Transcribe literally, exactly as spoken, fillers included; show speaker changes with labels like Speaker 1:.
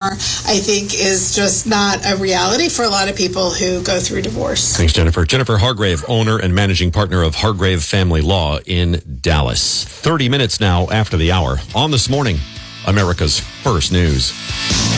Speaker 1: I think is just not a reality for a lot of people who go through divorce.
Speaker 2: Thanks, Jennifer. Jennifer Hargrave, owner and managing partner of Hargrave Family Law in Dallas. thirty minutes now after the hour on This Morning, America's First News.